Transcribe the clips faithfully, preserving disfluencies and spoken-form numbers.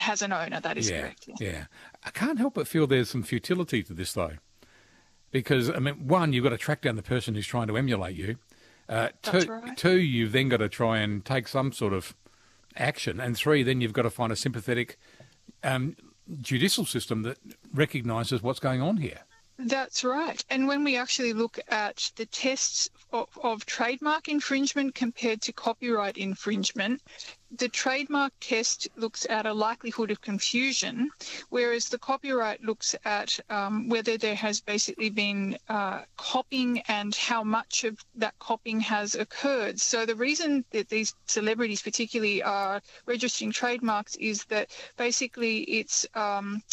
has an owner. That is yeah, correct. Yeah. yeah. I can't help but feel there's some futility to this, though. Because, I mean, one, you've got to track down the person who's trying to emulate you. Uh, That's two, right. two, you've then got to try and take some sort of action. And three, then you've got to find a sympathetic um, judicial system that recognises what's going on here. That's right. And when we actually look at the tests of, of trademark infringement compared to copyright infringement, the trademark test looks at a likelihood of confusion, whereas the copyright looks at um, whether there has basically been uh, copying and how much of that copying has occurred. So the reason that these celebrities particularly are registering trademarks is that basically it's um,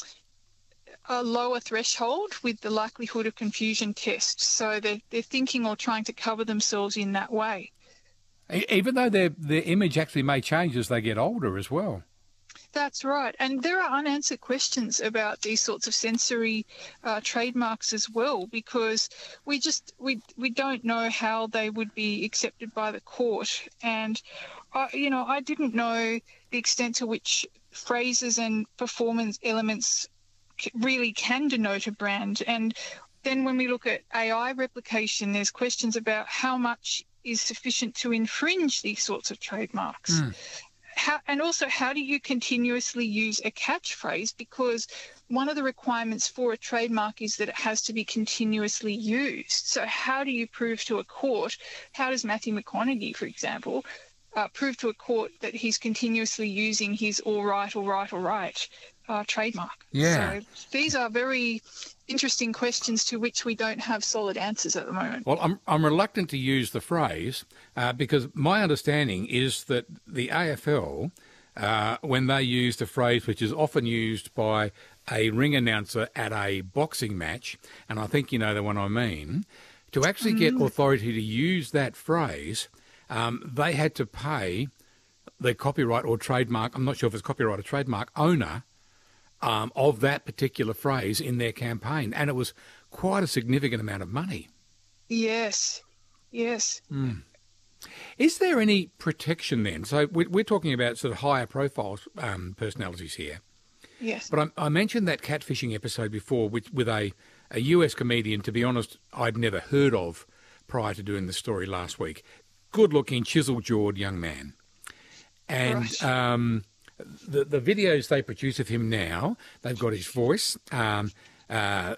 a lower threshold with the likelihood of confusion test. So they're, they're thinking or trying to cover themselves in that way. Even though their their image actually may change as they get older as well. That's right. And there are unanswered questions about these sorts of sensory uh, trademarks as well, because we just we we don't know how they would be accepted by the court. And, I, you know, I didn't know the extent to which phrases and performance elements really can denote a brand. And then when we look at A I replication, there's questions about how much is sufficient to infringe these sorts of trademarks. Mm. How, and also, how do you continuously use a catchphrase? Because one of the requirements for a trademark is that it has to be continuously used. So how do you prove to a court, how does Matthew McConaughey, for example, uh, prove to a court that he's continuously using his all right, all right, all right uh, trademark? Yeah. So these are very interesting questions to which we don't have solid answers at the moment. Well, I'm I'm reluctant to use the phrase uh, because my understanding is that the A F L, uh, when they used a phrase which is often used by a ring announcer at a boxing match, and I think you know the one I mean, to actually get mm. authority to use that phrase, um, they had to pay the copyright or trademark, I'm not sure if it's copyright or trademark, owner Um, of that particular phrase in their campaign. And it was quite a significant amount of money. Yes, yes. Mm. Is there any protection then? So we're, we're talking about sort of higher profile um, personalities here. Yes. But I, I mentioned that catfishing episode before with, with a, a U S comedian, to be honest, I'd never heard of prior to doing the story last week. Good-looking, chisel-jawed young man. And... Right. Um, The, the videos they produce of him now, they've got his voice. Um, uh,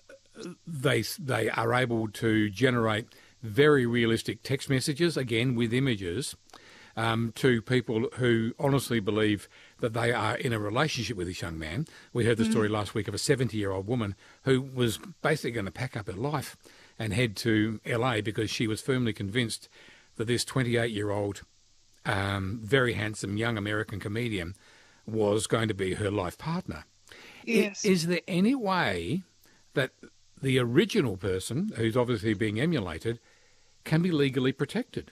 they they are able to generate very realistic text messages, again with images, um, to people who honestly believe that they are in a relationship with this young man. We heard the story mm. last week of a seventy-year-old woman who was basically going to pack up her life and head to L A because she was firmly convinced that this twenty-eight-year-old Um, very handsome young American comedian was going to be her life partner. Yes. Is, is there any way that the original person, who's obviously being emulated, can be legally protected?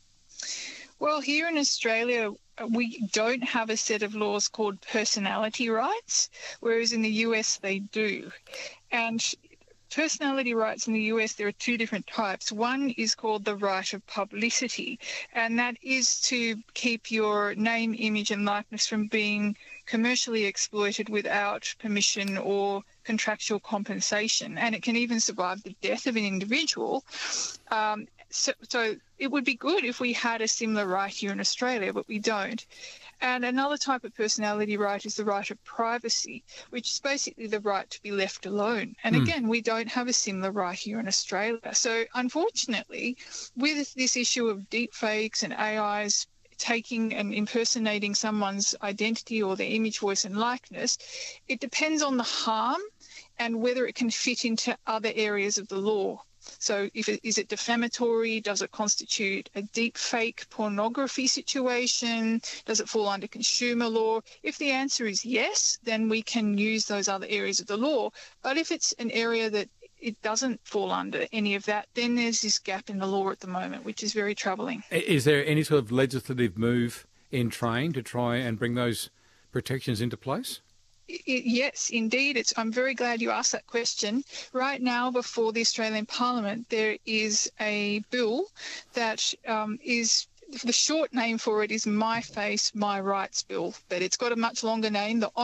Well, here in Australia, we don't have a set of laws called personality rights, whereas in the U S they do. And personality rights in the U S, there are two different types. One is called the right of publicity, and that is to keep your name, image and likeness from being commercially exploited without permission or contractual compensation. And it can even survive the death of an individual. Um, so, so it would be good if we had a similar right here in Australia, but we don't. And another type of personality right is the right of privacy, which is basically the right to be left alone. And mm. again, we don't have a similar right here in Australia. So unfortunately, with this issue of deep fakes and A Is taking and impersonating someone's identity or their image, voice and likeness, it depends on the harm and whether it can fit into other areas of the law. So if it, is it defamatory? Does it constitute a deep fake pornography situation? Does it fall under consumer law? If the answer is yes, then we can use those other areas of the law. But if it's an area that it doesn't fall under any of that, then there's this gap in the law at the moment, which is very troubling. Is there any sort of legislative move in train to try and bring those protections into place? It, yes, indeed. It's, I'm very glad you asked that question. Right now, before the Australian Parliament, there is a bill that um, is the short name for it is My Face, My Rights Bill, but it's got a much longer name, the